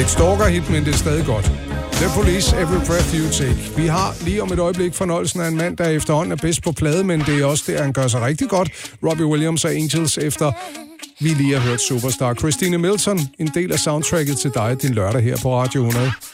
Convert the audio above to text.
et stalker-hit, men det er stadig godt. The Police, Every Breath You Take. Vi har lige om et øjeblik fornøjelsen af en mand, der efterhånden er bedst på plade, men det er også der, han gør sig rigtig godt. Robbie Williams og Angels, efter vi lige har hørt Superstar. Christina Milton, en del af soundtracket til dig din lørdag her på Radio 100.